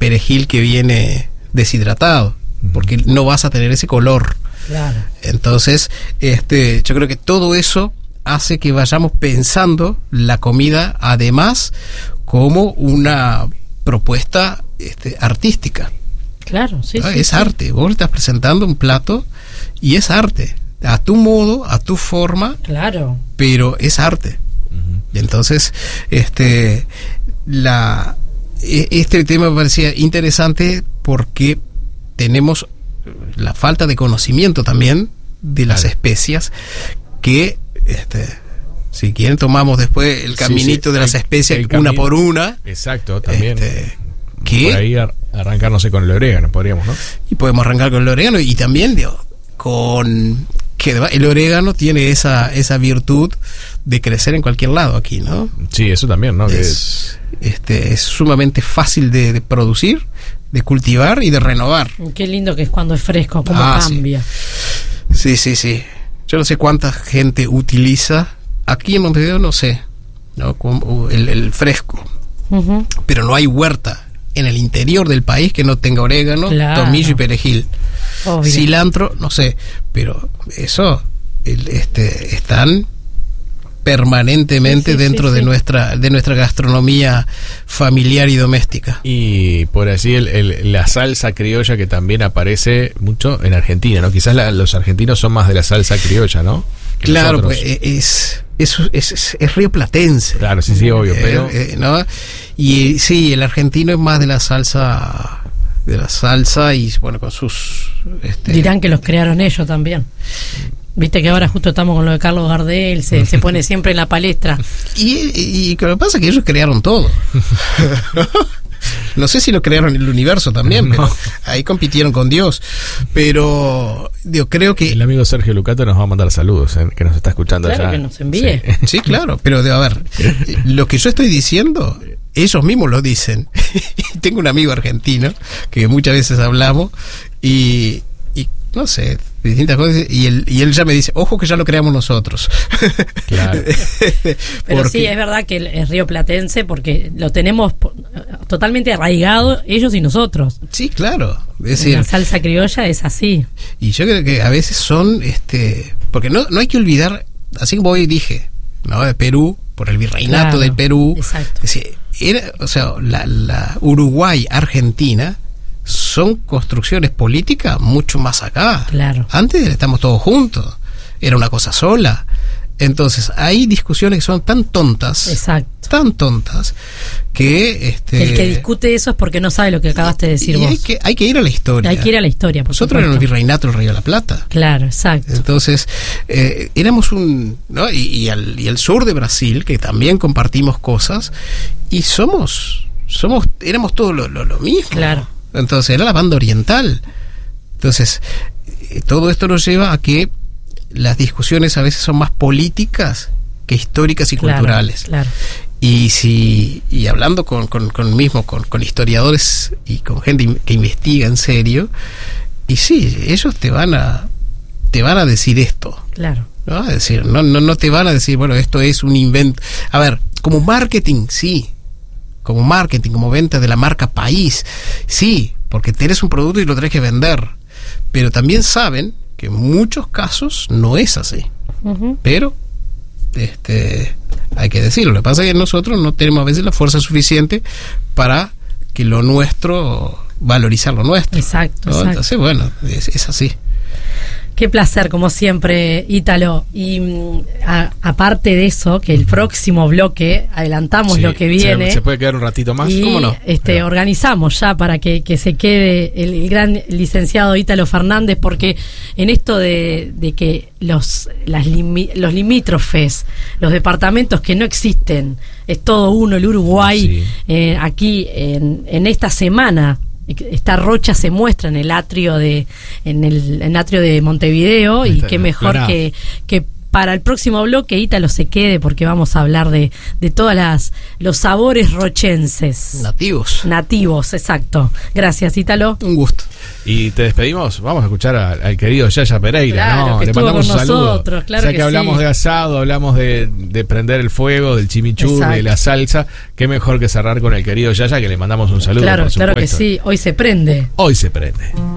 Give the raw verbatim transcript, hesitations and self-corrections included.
perejil que viene deshidratado, porque no vas a tener ese color. Claro. Entonces, este, yo creo que todo eso hace que vayamos pensando la comida, además, como una propuesta este, artística. Claro, sí, ¿no? sí. Es sí. arte. Vos estás presentando un plato y es arte. A tu modo, a tu forma. Claro. Pero es arte. Uh-huh. Y entonces, este, la, este tema me parecía interesante porque tenemos la falta de conocimiento también de las especias que, este, si quieren tomamos después el caminito sí, sí, de las el, especias el una camino, por una. Exacto, también. Este, que, por ahí arrancar, no sé, con el orégano, podríamos, ¿no? Y podemos arrancar con el orégano y también, digo, con que el orégano tiene esa esa virtud de crecer en cualquier lado aquí, ¿no? Sí, eso también, ¿no? Es, que... este, es sumamente fácil de, de producir, de cultivar y de renovar. Qué lindo que es cuando es fresco, cómo ah, cambia. Sí. sí, sí, sí. Yo no sé cuánta gente utiliza, aquí en Montevideo no sé, ¿no? Como el, el fresco, uh-huh. Pero no hay huerta en el interior del país que no tenga orégano, claro. Tomillo y perejil. Obvio. Cilantro, no sé, pero eso el, este están permanentemente sí, sí, dentro sí, de sí. nuestra de nuestra gastronomía familiar y doméstica. Y por así el, el, la salsa criolla que también aparece mucho en Argentina, ¿no? Quizás la, los argentinos son más de la salsa criolla, ¿no? Que claro, pues es es, es es es rioplatense. Claro, sí, sí, obvio, pero eh, eh, ¿no? Y sí, el argentino es más de la salsa de la salsa y bueno, con sus este... dirán que los crearon ellos también. Viste que ahora justo estamos con lo de Carlos Gardel, se, se pone siempre en la palestra. Y, y lo que pasa es que ellos crearon todo. No sé si lo crearon el universo también, no. Pero ahí compitieron con Dios. Pero yo creo que... El amigo Sergio Lucato nos va a mandar saludos, ¿eh? Que nos está escuchando claro, allá. Que nos envíe. Sí, sí, claro, pero de, a ver, lo que yo estoy diciendo, ellos mismos lo dicen. Tengo un amigo argentino que muchas veces hablamos y... no sé, distintas cosas, y él, y él ya me dice, ojo que ya lo creamos nosotros. Claro. Pero porque... sí, es verdad que es rioplatense porque lo tenemos totalmente arraigado ellos y nosotros. Sí, claro. Es decir, la salsa criolla es así. Y yo creo que a veces son, este porque no, no hay que olvidar, así como hoy dije, ¿no? De Perú, por el virreinato claro, del Perú. Exacto. Es decir, era, o sea, la, la Uruguay, Argentina, son construcciones políticas mucho más acá. Claro. Antes estamos todos juntos, era una cosa sola. Entonces hay discusiones que son tan tontas, exacto, tan tontas que este el que discute eso es porque no sabe lo que acabaste de decir y vos. Hay que hay que ir a la historia. Hay que ir a la historia. Por Nosotros éramos el virreinato del Río de la Plata. Claro, exacto. Entonces eh, éramos un, ¿no? y, y al y el sur de Brasil que también compartimos cosas y somos somos éramos todos lo, lo, lo mismo. Claro. Entonces era la banda oriental. Entonces eh, todo esto nos lleva a que las discusiones a veces son más políticas que históricas y claro, culturales. Claro. Y si y hablando con con, con mismo con, con historiadores y con gente que investiga en serio, y sí, ellos te van a te van a decir esto. Claro. ¿No? Es decir, no no no te van a decir, bueno, esto es un invento. A ver, como marketing, sí. Como marketing, como venta de la marca país, sí, porque tenés un producto y lo tenés que vender. Pero también saben que en muchos casos no es así. Uh-huh. Pero este hay que decirlo. Lo que pasa es que nosotros no tenemos a veces la fuerza suficiente para que lo nuestro, valorizar lo nuestro. Exacto, ¿no? exacto. Entonces, bueno, es, es así. Qué placer, como siempre, Ítalo. Y a, aparte de eso, que el próximo bloque, adelantamos sí, lo que viene. ¿Se puede quedar un ratito más? Y, ¿Cómo no? Este, organizamos ya para que, que se quede el, el gran licenciado Ítalo Fernández, porque en esto de, de que los, las limi, los limítrofes, los departamentos que no existen, es todo uno, el Uruguay, sí. eh, aquí en, en esta semana, esta rocha se muestra en el atrio de en el, en el atrio de Montevideo y qué mejor que, que para el próximo bloque Ítalo se quede porque vamos a hablar de, de todas las los sabores rochenses. Nativos. Nativos, exacto. Gracias, Ítalo. Un gusto. Y te despedimos, vamos a escuchar a- al querido Yaya Pereira, Claro, ¿no? que Le estuvo mandamos con un saludo. nosotros, claro ya que que hablamos sí. de asado, hablamos de, de prender el fuego, del chimichurri, Exacto. de la salsa, qué mejor que cerrar con el querido Yaya, que le mandamos un saludo, Claro, por claro que supuesto. sí. Hoy se prende. Hoy se prende.